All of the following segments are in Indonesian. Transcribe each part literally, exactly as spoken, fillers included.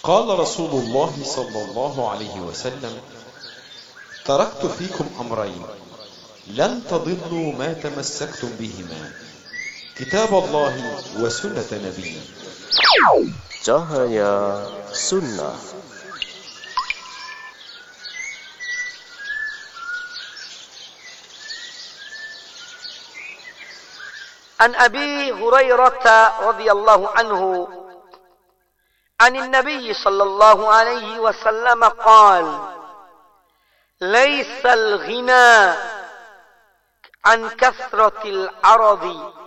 قال رسول الله صلى الله عليه وسلم: تركت فيكم أمرين لن تضلوا ما تمسكتم بهما، كتاب الله وسنة نبيه. Cahaya Sunnah. عن أبي هريرة رضي الله عنه عن النبي صلى الله عليه وسلم قال: ليس الغنى عن كثرة العرض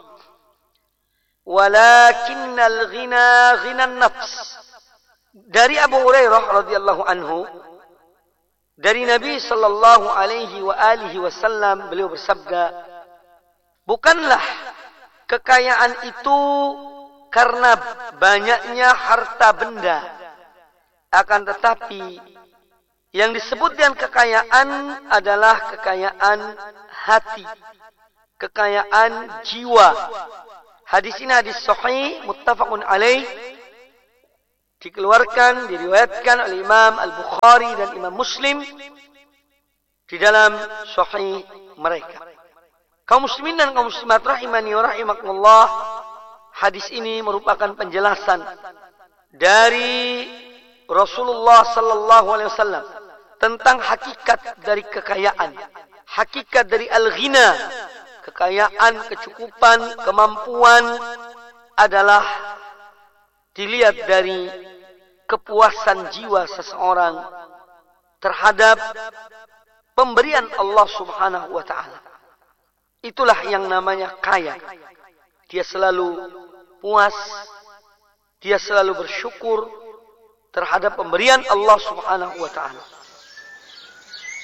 ولكن الغنى غنى النفس. Dari Abu Hurairah radhiyallahu anhu, dari Nabi sallallahu alaihi wa alihi wasallam, beliau bersabda, bukanlah kekayaan itu karena banyaknya harta benda, akan tetapi yang disebut dengan kekayaan adalah kekayaan hati, kekayaan jiwa. Hadis ini hadis sahih, muttafaqun alaih, dikeluarkan, diriwayatkan oleh Imam Al-Bukhari dan Imam Muslim di dalam sahih mereka. Kaum muslimin dan kaum muslimat rahimani wa rahimakumullah, hadis ini merupakan penjelasan dari Rasulullah sallallahu alaihi wasallam tentang hakikat dari kekayaan, hakikat dari al-ghina. Kekayaan, kecukupan, kemampuan adalah dilihat dari kepuasan jiwa seseorang terhadap pemberian Allah Subhanahu wa taala. Itulah yang namanya kaya. Dia selalu puas, dia selalu bersyukur terhadap pemberian Allah Subhanahu wa taala.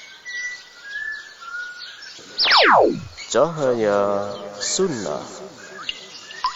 Cahaya Sunnah.